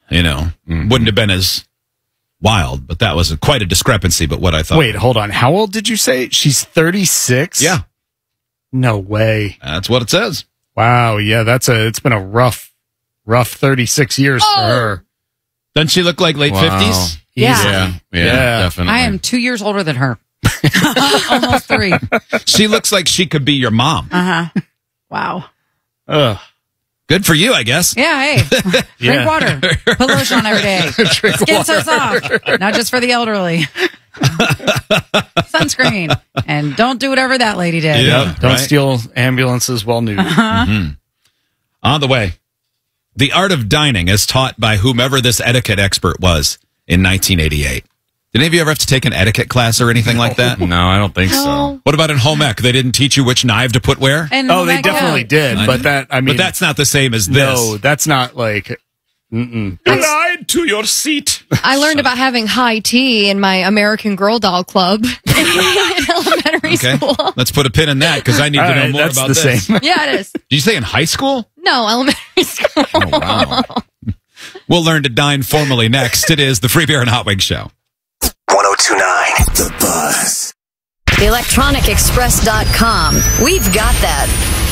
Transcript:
wouldn't have been as wild, but that was quite a discrepancy. But what I thought. Wait, hold on. How old did you say? She's 36? Yeah. No way. That's what it says. Wow. Yeah, it's been a rough 36 years for her. Doesn't she look like late 50s? Yeah. Yeah, definitely. I am 2 years older than her. Almost 3. She looks like she could be your mom. Wow. Ugh. Good for you, I guess. Yeah, hey. Drink water. Put lotion on every day. Skin so soft. Not just for the elderly. Sunscreen. And don't do whatever that lady did. Yeah, Don't steal ambulances while nude. On the way. The art of dining is taught by whomever this etiquette expert was in 1988. Did any of you ever have to take an etiquette class or anything like that? No, I don't think so. What about in home ec? They didn't teach you which knife to put where? And They definitely did. But But that's not the same as this. No, that's not like... Glide to your seat. I learned about having high tea in my American Girl Doll Club in elementary school. Let's put a pin in that because I need to know more that's about the this. same. Yeah, it is. Did you say in high school? No, elementary school. Oh, wow. We'll learn to dine formally next. It is the Free Beer and Hot Wings Show. 102.9 The Buzz. electronicexpress.com. We've got that.